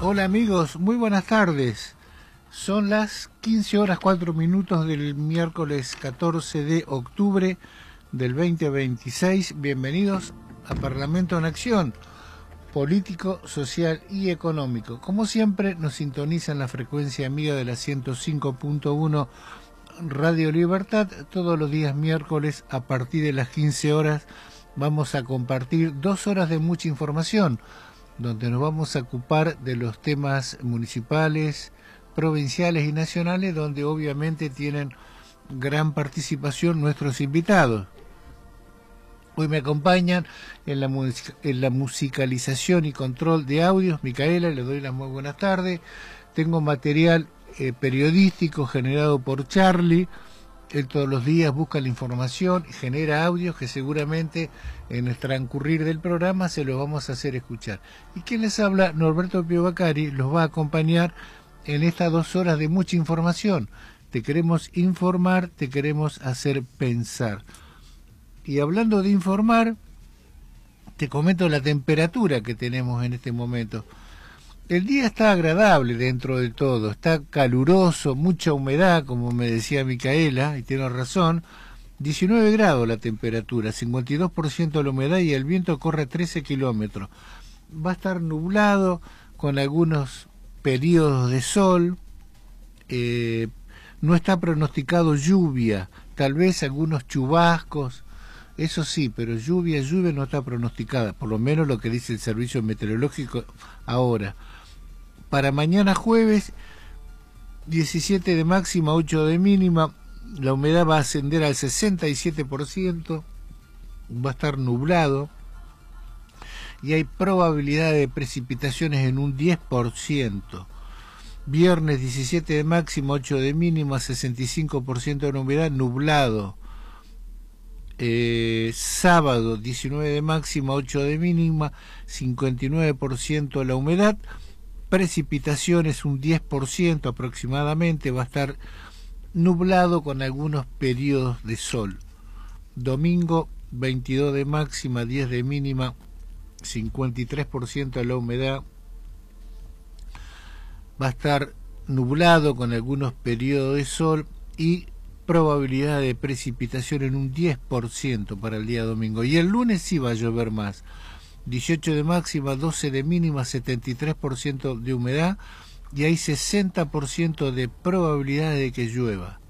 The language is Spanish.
Hola amigos, muy buenas tardes. Son las 15 horas 4 minutos del miércoles 14 de octubre del 2026. Bienvenidos a Parlamento en Acción, político, social y económico. Como siempre, nos sintonizan la frecuencia amiga de la 105.1 Radio Libertad. Todos los días miércoles a partir de las 15 horas vamos a compartir 2 horas de mucha información, donde nos vamos a ocupar de los temas municipales, provinciales y nacionales, donde obviamente tienen gran participación nuestros invitados. Hoy me acompañan en la musicalización y control de audios Micaela, le doy las muy buenas tardes. Tengo material periodístico generado por Charlie. Él todos los días busca la información y genera audios que seguramente en el transcurrir del programa se los vamos a hacer escuchar. Y quien les habla, Norberto Pio Bacari, los va a acompañar en estas 2 horas de mucha información. Te queremos informar, te queremos hacer pensar. Y hablando de informar, te comento la temperatura que tenemos en este momento. El día está agradable dentro de todo, está caluroso, mucha humedad, como me decía Micaela, y tiene razón. 19 grados la temperatura, 52% la humedad y el viento corre 13 kilómetros. Va a estar nublado con algunos periodos de sol. No está pronosticado lluvia, tal vez algunos chubascos, eso sí, pero lluvia no está pronosticada, por lo menos lo que dice el servicio meteorológico ahora. Para mañana jueves, 17 de máxima, 8 de mínima, la humedad va a ascender al 67%, va a estar nublado y hay probabilidad de precipitaciones en un 10%. Viernes 17 de máxima, 8 de mínima, 65% de la humedad, nublado. Sábado 19 de máxima, 8 de mínima, 59% de la humedad. Precipitaciones un 10% aproximadamente, va a estar nublado con algunos periodos de sol. Domingo 22 de máxima, 10 de mínima, 53% de la humedad, va a estar nublado con algunos periodos de sol y probabilidad de precipitación en un 10% para el día domingo. Y el lunes sí va a llover más. 18 de máxima, 12 de mínima, 73% de humedad y hay 60% de probabilidad de que llueva.